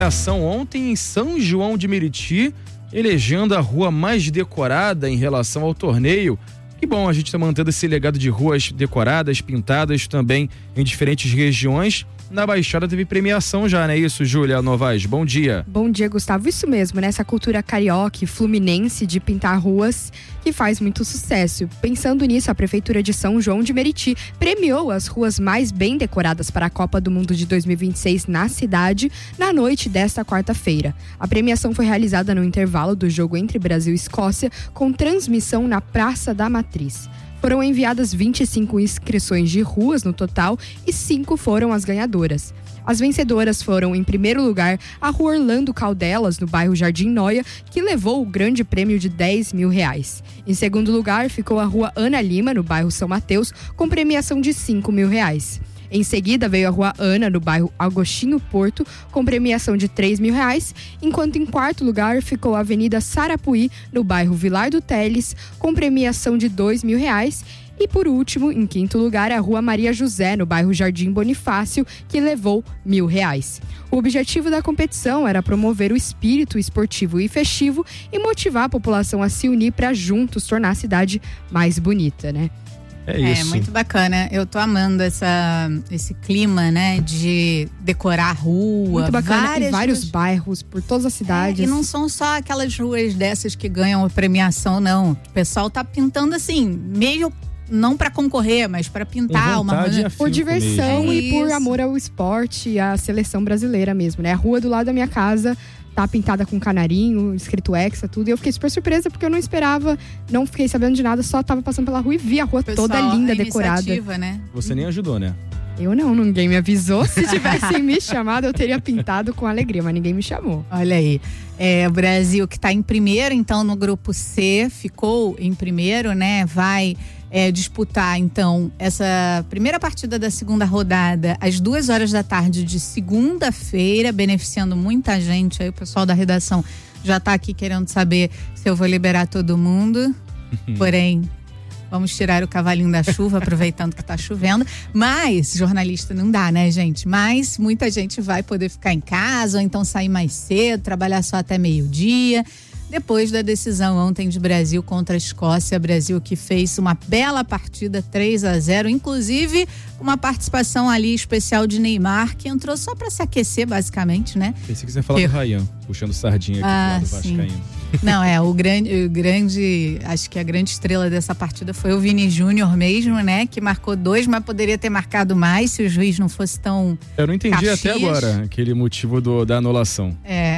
Ação ontem em São João de Meriti, elegendo a rua mais decorada em relação ao torneio. Que bom, a gente está mantendo esse legado de ruas decoradas, pintadas também em diferentes regiões. Na Baixada teve premiação já, não é isso, Júlia Novaes? Bom dia. Bom dia, Gustavo. Isso mesmo, né? Essa cultura carioca e fluminense de pintar ruas que faz muito sucesso. Pensando nisso, a Prefeitura de São João de Meriti premiou as ruas mais bem decoradas para a Copa do Mundo de 2026 na cidade na noite desta quarta-feira. A premiação foi realizada no intervalo do jogo entre Brasil e Escócia, com transmissão na Praça da Matriz. Foram enviadas 25 inscrições de ruas no total e 5 foram as ganhadoras. As vencedoras foram, em primeiro lugar, a Rua Orlando Caldelas, no bairro Jardim Noia, que levou o grande prêmio de R$10 mil. Em segundo lugar, ficou a Rua Ana Lima, no bairro São Mateus, com premiação de R$5 mil. Em seguida, veio a Rua Ana, no bairro Agostinho Porto, com premiação de R$3 mil, enquanto em quarto lugar ficou a Avenida Sarapuí, no bairro Vilar do Teles, com premiação de R$2 mil. E por último, em quinto lugar, a Rua Maria José, no bairro Jardim Bonifácio, que levou R$1.000. O objetivo da competição era promover o espírito esportivo e festivo e motivar a população a se unir para juntos tornar a cidade mais bonita, né? É isso. É muito bacana. Eu tô amando esse clima, né, de decorar a rua. Muito bacana. Em vários bairros, por todas as cidades. E não são só aquelas ruas dessas que ganham a premiação, não. O pessoal tá pintando assim, meio não para concorrer, mas para pintar uma rua. Por diversão e por amor ao esporte e à seleção brasileira mesmo, né? A rua do lado da minha casa tá pintada com canarinho, escrito Hexa, tudo. E eu fiquei super surpresa porque eu não esperava, não fiquei sabendo de nada, só tava passando pela rua e vi a rua toda linda, decorada. Né? Você nem ajudou, né? Eu não, ninguém me avisou. Se tivessem me chamado, eu teria pintado com alegria, mas ninguém me chamou. Olha aí. O Brasil que tá em primeiro, então, no grupo C, ficou em primeiro, né? Vai disputar, então, essa primeira partida da segunda rodada às 2h da tarde de segunda-feira, beneficiando muita gente. Aí o pessoal da redação já tá aqui querendo saber se eu vou liberar todo mundo. Porém, vamos tirar o cavalinho da chuva, aproveitando que tá chovendo. Mas, jornalista não dá, né, gente? Mas muita gente vai poder ficar em casa, ou então sair mais cedo, trabalhar só até meio-dia. Depois da decisão ontem de Brasil contra a Escócia, Brasil que fez uma bela partida 3-0, inclusive uma participação ali especial de Neymar, que entrou só para se aquecer, basicamente, né? Pensei que você ia falar do Ryan, puxando sardinha aqui do lado vascaíno. Não, o grande, acho que a grande estrela dessa partida foi o Vini Júnior mesmo, né? Que marcou 2, mas poderia ter marcado mais se o juiz não fosse tão Eu não entendi Caxias. Até agora aquele motivo da anulação.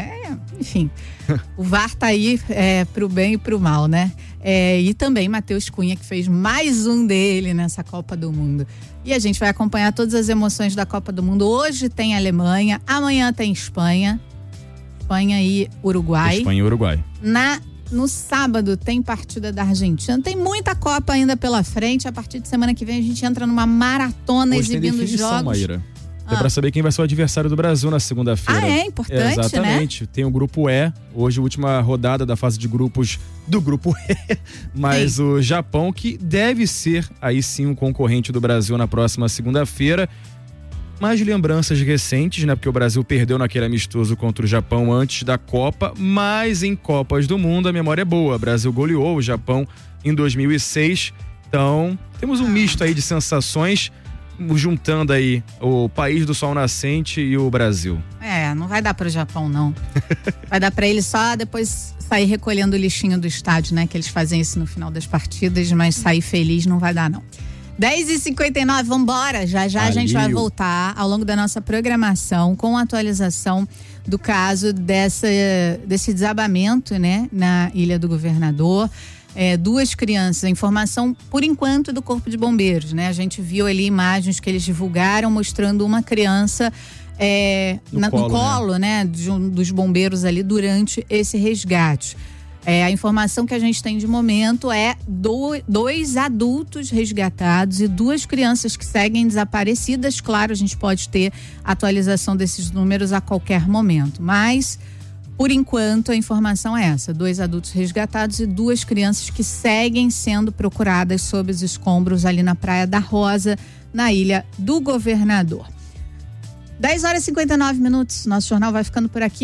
Enfim, o VAR tá aí pro bem e pro mal, né? E também Matheus Cunha, que fez mais um dele nessa Copa do Mundo. E a gente vai acompanhar todas as emoções da Copa do Mundo. Hoje tem Alemanha, amanhã tem Espanha e Uruguai. Espanha e Uruguai. No sábado tem partida da Argentina. Tem muita Copa ainda pela frente. A partir de semana que vem a gente entra numa maratona hoje exibindo tem definição, jogos. Maíra. É pra saber quem vai ser o adversário do Brasil na segunda-feira. É importante, exatamente, né? Tem o grupo E, hoje a última rodada da fase de grupos do grupo E, mas o Japão, que deve ser aí sim um concorrente do Brasil na próxima segunda-feira. Mais lembranças recentes, né? Porque o Brasil perdeu naquele amistoso contra o Japão antes da Copa, mas em Copas do Mundo a memória é boa. O Brasil goleou o Japão em 2006, então temos um misto aí de sensações, juntando aí o país do sol nascente e o Brasil. Não vai dar pro Japão, não. Vai dar pra eles só depois sair recolhendo o lixinho do estádio, né? Que eles fazem isso no final das partidas, mas sair feliz não vai dar, não. 10h59, vambora. Já a gente vai voltar ao longo da nossa programação com a atualização do caso desse desabamento, né? Na Ilha do Governador. 2 crianças, a informação por enquanto do Corpo de Bombeiros, né? A gente viu ali imagens que eles divulgaram mostrando uma criança no colo, né? Dos bombeiros ali durante esse resgate. A informação que a gente tem de momento é 2 adultos resgatados e 2 crianças que seguem desaparecidas. Claro, a gente pode ter atualização desses números a qualquer momento, mas por enquanto a informação é essa: 2 adultos resgatados e 2 crianças que seguem sendo procuradas sob os escombros ali na Praia da Rosa, na Ilha do Governador. 10 horas e 59 minutos. Nosso jornal vai ficando por aqui.